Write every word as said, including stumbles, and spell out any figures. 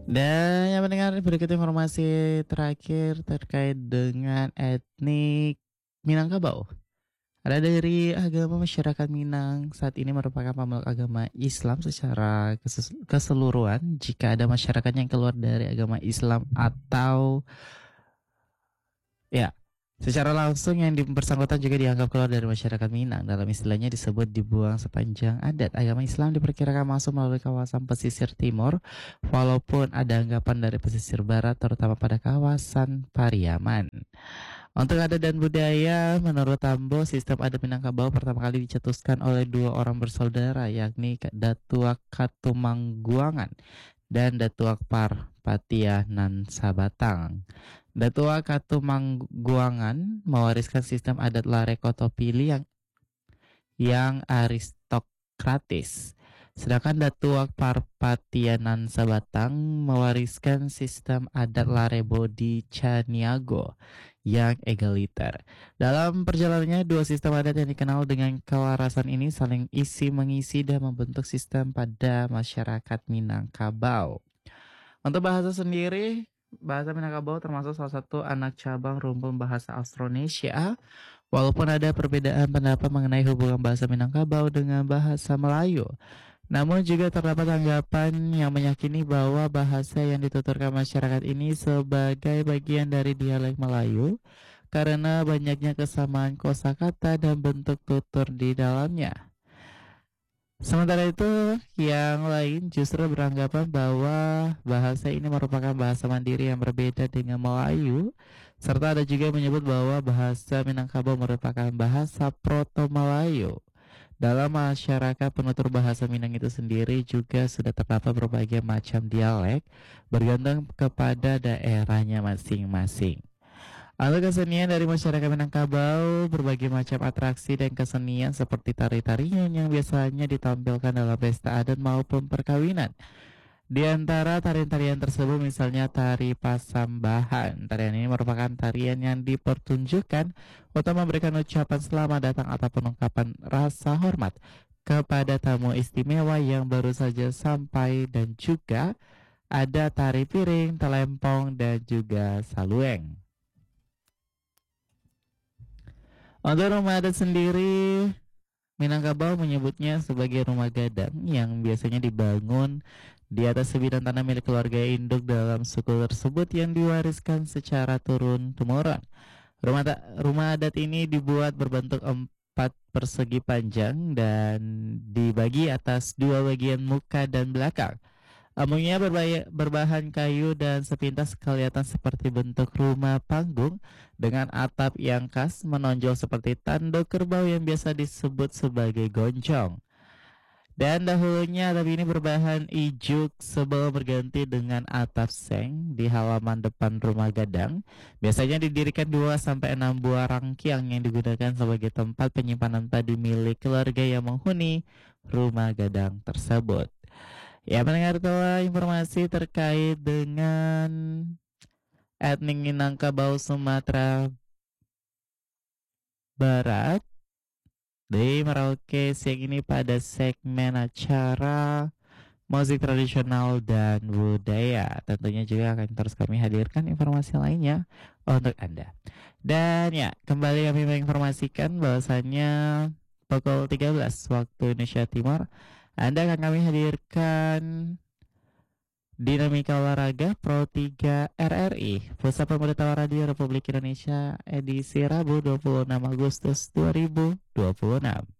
Dan yang mendengar berikut informasi terakhir terkait dengan etnik Minangkabau. Ada dari agama masyarakat Minang saat ini merupakan pemeluk agama Islam secara keses- keseluruhan. Jika ada masyarakat yang keluar dari agama Islam atau ya secara langsung yang bersangkutan juga dianggap keluar dari masyarakat Minang. Dalam istilahnya disebut dibuang sepanjang adat. Agama Islam diperkirakan masuk melalui kawasan pesisir timur, walaupun ada anggapan dari pesisir barat, terutama pada kawasan Pariaman. Untuk adat dan budaya, menurut Tambo, sistem adat Minangkabau pertama kali dicetuskan oleh dua orang bersaudara, yakni Datuak Katumangguangan dan Datuak Parpatia Nan Sabatang. Datua Katumangguangan mewariskan sistem adat Larekotopili yang yang aristokratis. Sedangkan Datua Parpatianan Sabatang mewariskan sistem adat Larebo di Caniago yang egaliter. Dalam perjalanannya, dua sistem adat yang dikenal dengan kewarasan ini saling isi mengisi dan membentuk sistem pada masyarakat Minangkabau. Untuk bahasa sendiri, bahasa Minangkabau termasuk salah satu anak cabang rumpun bahasa Austronesia. Walaupun ada perbedaan pendapat mengenai hubungan bahasa Minangkabau dengan bahasa Melayu, namun juga terdapat anggapan yang meyakini bahwa bahasa yang dituturkan masyarakat ini sebagai bagian dari dialek Melayu karena banyaknya kesamaan kosakata dan bentuk tutur di dalamnya. Sementara itu, yang lain justru beranggapan bahwa bahasa ini merupakan bahasa mandiri yang berbeda dengan Melayu, serta ada juga yang menyebut bahwa bahasa Minangkabau merupakan bahasa Proto-Melayu. Dalam masyarakat penutur bahasa Minang itu sendiri juga sudah terdapat berbagai macam dialek, bergantung kepada daerahnya masing-masing. Untuk kesenian dari masyarakat Minangkabau, berbagai macam atraksi dan kesenian seperti tari-tarian yang biasanya ditampilkan dalam pesta adat maupun perkawinan. Di antara tarian-tarian tersebut misalnya tari Pasambahan. Tarian ini merupakan tarian yang dipertunjukkan untuk memberikan ucapan selamat datang atau ungkapan rasa hormat kepada tamu istimewa yang baru saja sampai, dan juga ada tari piring, telempong, dan juga salueng. Untuk rumah adat sendiri, Minangkabau menyebutnya sebagai rumah gadang yang biasanya dibangun di atas sebidang tanah milik keluarga induk dalam suku tersebut yang diwariskan secara turun-temurun. Rumah, rumah adat ini dibuat berbentuk empat persegi panjang dan dibagi atas dua bagian muka dan belakang. Amungnya berbaya, berbahan kayu dan sepintas kelihatan seperti bentuk rumah panggung dengan atap yang khas menonjol seperti tanduk kerbau yang biasa disebut sebagai goncong. Dan dahulunya atap ini berbahan ijuk sebelum berganti dengan atap seng di halaman depan rumah gadang. Biasanya didirikan dua sampai enam buah rangkiang yang digunakan sebagai tempat penyimpanan padi milik keluarga yang menghuni rumah gadang tersebut. Ya, mendengar telah informasi terkait dengan etnik Minangkabau Sumatera Barat di Merauke siang ini pada segmen acara musik tradisional dan budaya. Tentunya juga akan terus kami hadirkan informasi lainnya untuk Anda. Dan ya, kembali kami menginformasikan bahwasannya pukul tiga belas waktu Indonesia Timur Anda akan kami hadirkan Dinamika Olahraga Pro tiga R R I, Pusat Pemberitahuan Radio Republik Indonesia, edisi Rabu dua puluh enam Agustus dua ribu dua puluh enam.